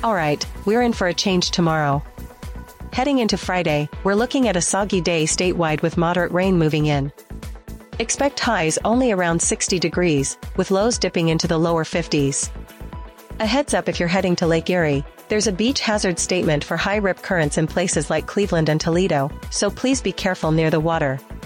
Alright, we're in for a change tomorrow. Heading into Friday, we're looking at a soggy day statewide with moderate rain moving in. Expect highs only around 60 degrees, with lows dipping into the lower 50s. A heads up if you're heading to Lake Erie, there's a beach hazard statement for high rip currents in places like Cleveland and Toledo, so please be careful near the water.